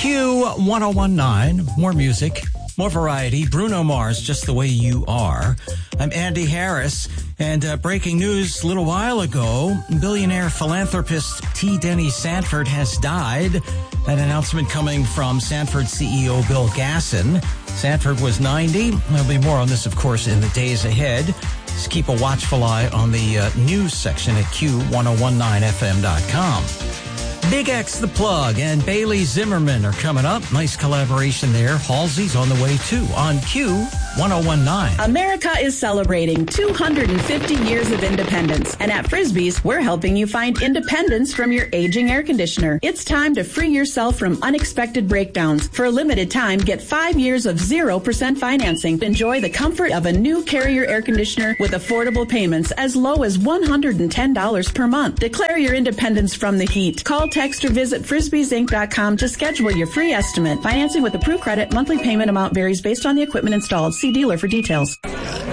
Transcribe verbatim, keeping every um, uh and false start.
Q ten nineteen, more music, more variety. Bruno Mars, Just the Way You Are. I'm Andy Harris, and uh, breaking news a little while ago, billionaire philanthropist T. Denny Sanford has died. That announcement coming from Sanford C E O Bill Gasson. Sanford was ninety. There'll be more on this, of course, in the days ahead. Just keep a watchful eye on the uh, news section at Q ten nineteen F M dot com. Big X The Plug and Bailey Zimmerman are coming up. Nice collaboration there. Halsey's on the way, too, on Q ten nineteen. America is celebrating two hundred fifty years of independence. And at Frisbee's, we're helping you find independence from your aging air conditioner. It's time to free yourself from unexpected breakdowns. For a limited time, get five years of zero percent financing. Enjoy the comfort of a new Carrier air conditioner with affordable payments as low as one hundred ten dollars per month. Declare your independence from the heat. Call, text, or visit frisbees inc dot com to schedule your free estimate. Financing with approved credit. Monthly payment amount varies based on the equipment installed. See dealer for details.